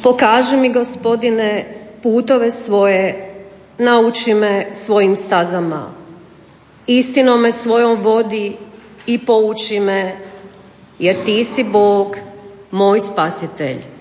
Pokaži mi, Gospodine, putove svoje, nauči me svojim stazama. Istinom me svojom vodi i pouči me, jer ti si Bog, moj spasitelj.